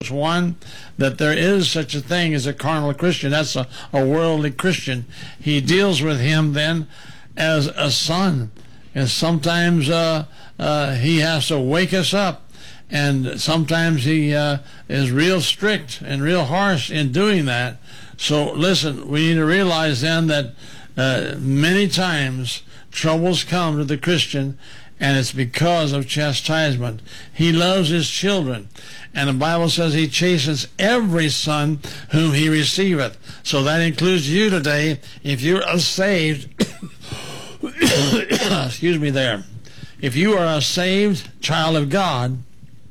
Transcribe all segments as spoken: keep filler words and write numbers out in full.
Hebrews one that there is such a thing as a carnal Christian. That's a, a worldly Christian. He deals with him then as a son. And sometimes uh, uh, he has to wake us up. And sometimes he uh, is real strict and real harsh in doing that. So listen, we need to realize then that uh, many times troubles come to the Christian, and it's because of chastisement. He loves his children, and the Bible says he chastens every son whom he receiveth. So that includes you today. If you're a saved, excuse me there, if you are a saved child of God,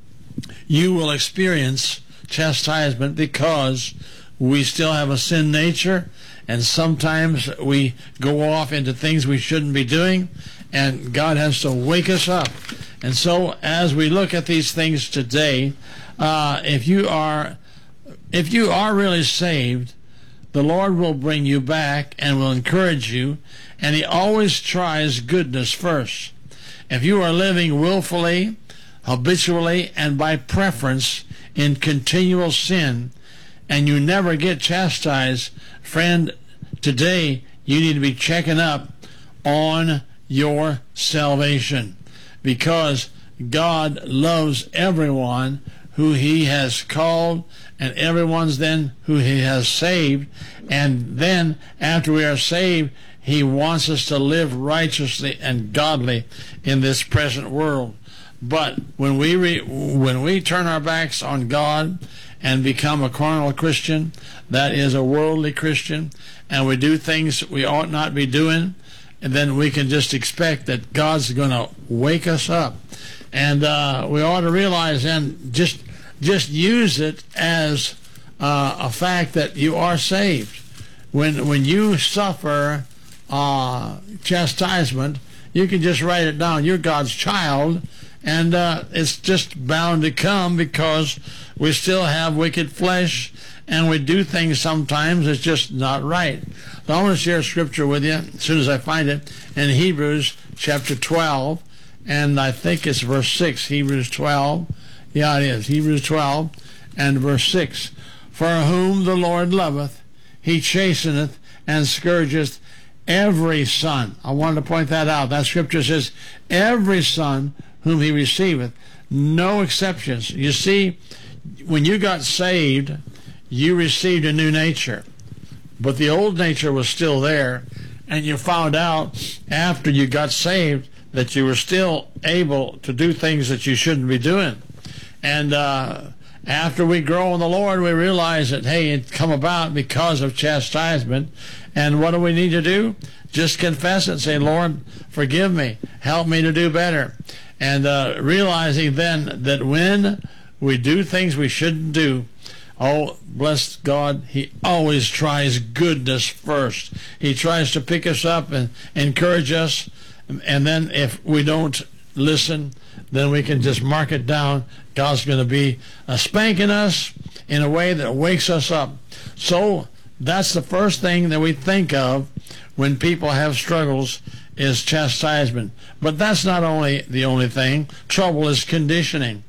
you will experience chastisement because we still have a sin nature, and sometimes we go off into things we shouldn't be doing, and God has to wake us up. And so as we look at these things today, uh, if you are if you are really saved, the Lord will bring you back and will encourage you, and he always tries goodness first. If you are living willfully, habitually, and by preference in continual sin, and you never get chastised, friend, today you need to be checking up on your salvation, because God loves everyone who he has called, and everyone's then who he has saved. And then after we are saved, he wants us to live righteously and godly in this present world. But when we re, when we turn our backs on God and become a carnal Christian, that is a worldly Christian, and we do things we ought not be doing, and then we can just expect that God's going to wake us up. And uh, we ought to realize and just just use it as uh, a fact that you are saved. When when you suffer uh, chastisement, you can just write it down. You're God's child, and uh, it's just bound to come because we still have wicked flesh, and we do things sometimes that's just not right. So I want to share scripture with you as soon as I find it in Hebrews chapter twelve, and I think it's verse six. Hebrews twelve. Yeah, it is. Hebrews twelve and verse six. For whom the Lord loveth, he chasteneth and scourgeth every son. I wanted to point that out. That scripture says, every son whom he receiveth, no exceptions. You see, when you got saved, you received a new nature, but the old nature was still there, and you found out after you got saved that you were still able to do things that you shouldn't be doing. And uh, after we grow in the Lord, we realize that, hey, it come about because of chastisement. And what do we need to do? Just confess it and say, Lord, forgive me. Help me to do better. And uh, realizing then that when we do things we shouldn't do, oh, bless God, he always tries goodness first. He tries to pick us up and encourage us. And then if we don't listen, then we can just mark it down. God's going to be uh, spanking us in a way that wakes us up. So that's the first thing that we think of when people have struggles, is chastisement. But that's not only the only thing. Trouble is conditioning.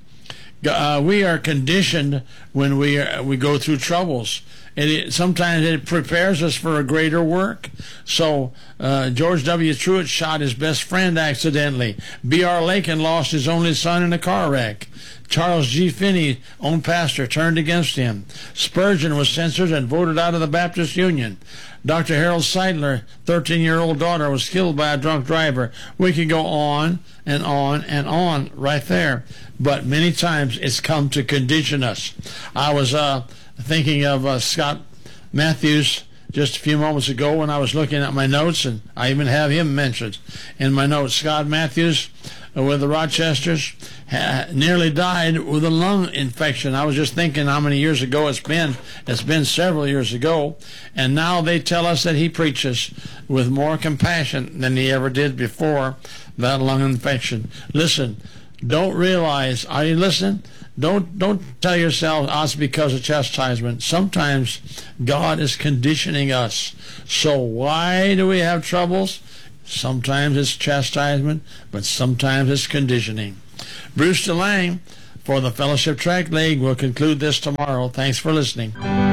Uh, we are conditioned when we are, we go through troubles. And it, sometimes it prepares us for a greater work. So uh, George W. Truett shot his best friend accidentally. B R Lakin lost his only son in a car wreck. Charles G. Finney, own pastor, turned against him. Spurgeon was censored and voted out of the Baptist Union. Doctor Harold Seidler, thirteen-year-old daughter, was killed by a drunk driver. We could go on and on and on right there. But many times it's come to condition us. I was uh, thinking of uh, Scott Matthews just a few moments ago when I was looking at my notes, and I even have him mentioned in my notes. Scott Matthews uh, with the Rochesters ha nearly died with a lung infection. I was just thinking how many years ago it's been. It's been several years ago, and now they tell us that he preaches with more compassion than he ever did before that lung infection. Listen, don't realize, are you listening? Don't don't tell yourself, oh, it's because of chastisement. Sometimes God is conditioning us. So why do we have troubles? Sometimes it's chastisement, but sometimes it's conditioning. Bruce DeLange for the Fellowship Tract League. We'll conclude this tomorrow. Thanks for listening.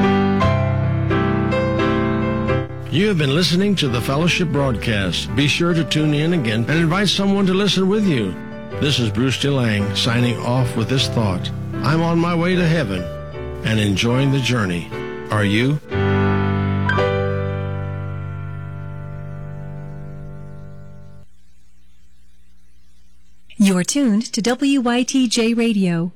You have been listening to the Fellowship broadcast. Be sure to tune in again and invite someone to listen with you. This is Bruce DeLang signing off with this thought. I'm on my way to heaven and enjoying the journey. Are you? You're tuned to W Y T J Radio,